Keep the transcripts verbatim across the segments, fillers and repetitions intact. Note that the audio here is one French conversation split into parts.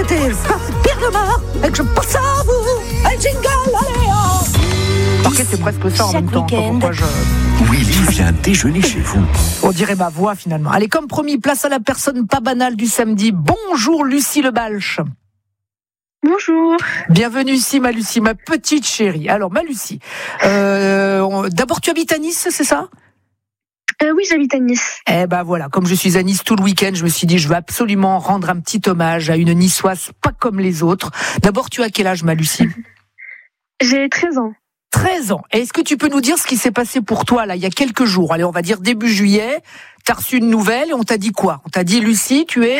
c'était Pierre Demar et que je pense à vous. Un jingle, allez oh. Ok, c'est presque ça en Chaque même temps. Pourquoi je... Willy vient déjeuner chez vous. On dirait ma voix finalement. Allez, comme promis, place à la personne pas banale du samedi. Bonjour Lucie Le Balch. Bonjour. Bienvenue ici, ma Lucie, ma petite chérie. Alors, ma Lucie, euh, on... d'abord tu habites à Nice, c'est ça ? Euh, oui, j'habite à Nice. Eh ben voilà, comme je suis à Nice tout le week-end, je me suis dit je veux absolument rendre un petit hommage à une Niçoise pas comme les autres. D'abord, tu as quel âge, ma Lucie ? J'ai treize ans. treize ans. Et est-ce que tu peux nous dire ce qui s'est passé pour toi là il y a quelques jours ? Allez, on va dire début juillet. T'as reçu une nouvelle et on t'a dit quoi ? On t'a dit Lucie, tu es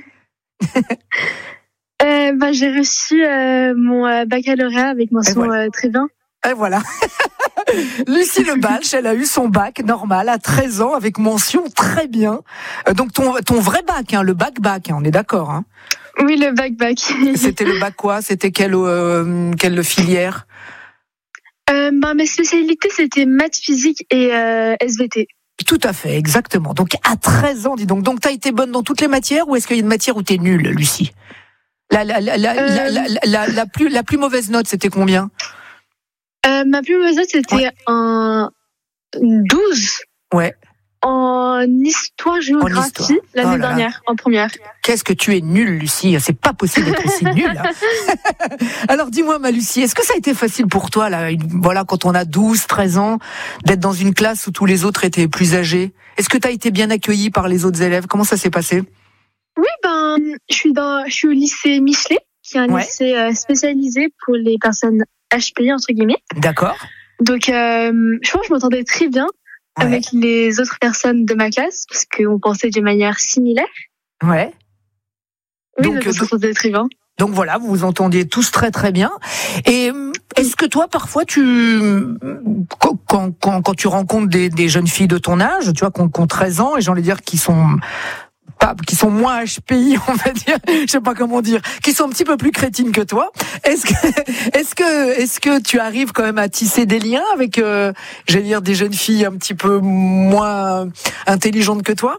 euh, bah, j'ai reçu euh, mon euh, baccalauréat avec mention voilà. euh, très bien. Et voilà. Lucie Le Balch, elle a eu son bac normal à treize ans avec mention très bien. Euh, donc ton ton vrai bac, hein, le bac bac, hein, on est d'accord. Hein. Oui, le bac bac. C'était le bac quoi ? C'était quelle euh, quelle filière ? euh, bah, mes spécialités c'était maths, physique et euh, S V T. Tout à fait, exactement. Donc à treize ans, dis donc. Donc t'as été bonne dans toutes les matières ou est-ce qu'il y a une matière où t'es nulle, Lucie ? La la la la, euh... la, la, la, la plus la plus mauvaise note, c'était combien ? Euh, ma plus mauvaise note, c'était ouais. un douze. Ouais. En histoire-géographie, en histoire. l'année oh là dernière, là. en première. Qu'est-ce que tu es nulle, Lucie. C'est pas possible d'être aussi nulle. Hein. Alors, dis-moi, ma Lucie, est-ce que ça a été facile pour toi, là, une, voilà, quand on a douze, treize ans, d'être dans une classe où tous les autres étaient plus âgés ? Est-ce que tu as été bien accueillie par les autres élèves ? Comment ça s'est passé ? Oui, ben, je suis dans, je suis au lycée Michelet, qui est un ouais. lycée euh, spécialisé pour les personnes H P I, entre guillemets. D'accord. Donc, euh, je pense que je m'entendais très bien ouais. avec les autres personnes de ma classe, parce qu'on pensait de manière similaire. Ouais. Oui, donc, donc on s'entendait très bien. Donc voilà, vous vous entendiez tous très très bien. Et est-ce que toi, parfois, tu quand, quand, quand tu rencontres des, des jeunes filles de ton âge, tu vois, qui ont, qui ont treize ans, et j'ai envie de dire qui sont... Pas, qui sont moins H P I, on va dire, je sais pas comment dire, qui sont un petit peu plus crétines que toi. Est-ce que, est-ce que, est-ce que tu arrives quand même à tisser des liens avec, euh, j'allais dire, des jeunes filles un petit peu moins intelligentes que toi ?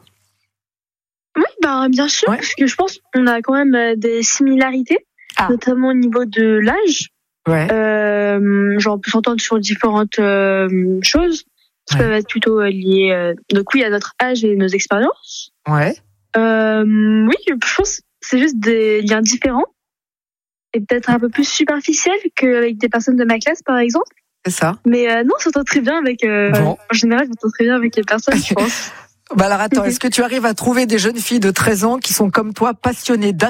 Oui, ben bien sûr, ouais. parce que je pense qu'on a quand même des similarités, ah. notamment au niveau de l'âge. Ouais. Euh, genre, on peut s'entendre sur différentes euh, choses qui ouais. peuvent être plutôt liées, euh, donc oui, à notre âge et nos expériences. Ouais. Euh, oui, je pense que c'est juste des liens différents et peut-être un peu plus superficiels qu'avec des personnes de ma classe, par exemple. C'est ça. Mais euh, non, on s'entend très bien avec. Euh, bon. En général, on s'entend très bien avec les personnes, je pense. Bah alors attends, est-ce que tu arrives à trouver des jeunes filles de treize ans qui sont comme toi passionnées